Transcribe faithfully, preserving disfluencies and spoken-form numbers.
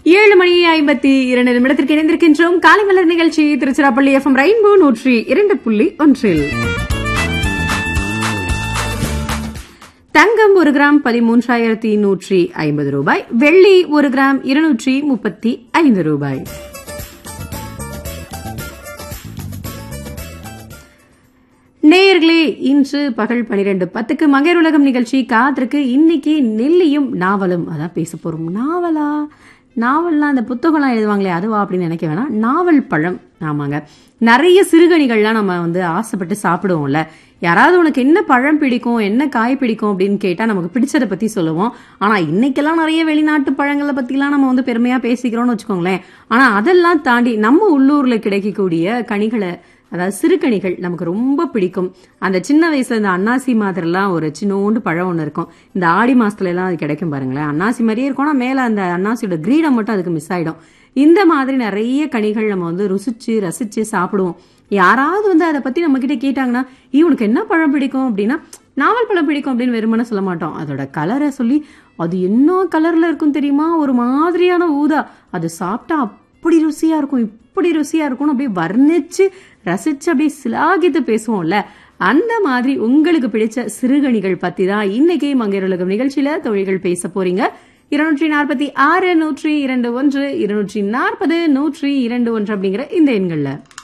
ஏழு மணி ஐம்பத்தி இரண்டு நிமிடத்திற்கு இணைந்திருக்கின்றோம். காலை மலர் நிகழ்ச்சி திருச்சிராப்பள்ளி எஃப் எம் ரெயின்போ நூற்றி இரண்டு புள்ளி ஒன்றில். தங்கம் ஒரு கிராம் பதிமூன்றாயிரத்தி நூற்றி ஐம்பது ரூபாய், வெள்ளி ஒரு கிராம் இருநூற்றி முப்பத்தி ஐந்து ரூபாய். நேயர்களே, இன்று பகல் பனிரெண்டு பத்துக்கு மங்கையர் உலகம் நிகழ்ச்சி காத்திருக்கு. இன்னைக்கு நெல்லியும் நாவலும் அதான் பேச போறோம். நாவலா நாவல்லாம் அந்த புத்தகம்லாம் எழுதுவாங்களே அதுவா அப்படின்னு நினைக்க வேணாம். நாவல் பழம். ஆமாங்க, நிறைய சிறுகணிகள்லாம் நம்ம வந்து ஆசைப்பட்டு சாப்பிடுவோம்ல. யாராவது உனக்கு என்ன பழம் பிடிக்கும், என்ன காய் பிடிக்கும் அப்படின்னு கேட்டா நமக்கு பிடிச்சதை பத்தி சொல்லுவோம். ஆனா இன்னைக்கெல்லாம் நிறைய வெளிநாட்டு பழங்களை பத்திலாம் நம்ம வந்து பெருமையா பேசிக்கிறோம்னு வச்சுக்கோங்களேன். ஆனா அதெல்லாம் தாண்டி நம்ம உள்ளூர்ல கிடைக்கக்கூடிய கனிகளை, அதாவது சிறுகணிகள் நமக்கு ரொம்ப பிடிக்கும். அந்த சின்ன வயசுல இந்த அன்னாசி மாதிரிலாம் ஒரு சின்னோண்டு பழம் ஒண்ணு இருக்கும். இந்த ஆடி மாசத்துல எல்லாம் அது கிடைக்கும் பாருங்களேன். அன்னாசி மாதிரியே இருக்கும், ஆனா மேல அந்த அன்னாசியோட கிரீடம் மட்டும் அதுக்கு மிஸ் ஆயிடும். இந்த மாதிரி நிறைய கனிகள் நம்ம வந்து ருசிச்சு ரசிச்சு சாப்பிடுவோம். யாராவது வந்து அதை பத்தி நம்ம கிட்ட கேட்டாங்கன்னா, இவனுக்கு என்ன பழம் பிடிக்கும் அப்படின்னா, நாவல் பழம் பிடிக்கும் அப்படின்னு வெறுமனே சொல்ல மாட்டோம். அதோட கலரை சொல்லி, அது என்ன கலர்ல இருக்கும் தெரியுமா, ஒரு மாதிரியான ஊதா, அது சாப்பிட்டா அப்படி ருசியா இருக்கும், இப்படி ருசியா இருக்கும் அப்படியே வர்ணிச்சு ரசிச்சு அப்படியே சிலாகித்து பேசுவோம்ல. அந்த மாதிரி உங்களுக்கு பிடிச்ச சிறுகணிகள் பத்தி தான் இன்னைக்கு மங்கையர் உலகம் நிகழ்ச்சியில தோழிகள் பேச போறீங்க. இருநூற்றி நாற்பத்தி ஆறு நூற்றி இரண்டு ஒன்று இருநூற்றி நாற்பது நூற்றி இரண்டு ஒன்று அப்படிங்கிற இந்த எண்கள்ல